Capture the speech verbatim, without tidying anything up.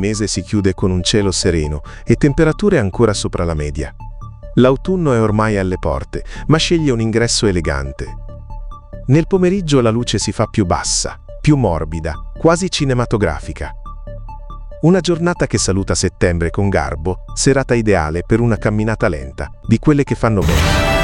mese si chiude con un cielo sereno e temperature ancora sopra la media. L'autunno è ormai alle porte, ma sceglie un ingresso elegante. Nel pomeriggio la luce si fa più bassa, più morbida, quasi cinematografica. Una giornata che saluta settembre con garbo, serata ideale per una camminata lenta, di quelle che fanno bene.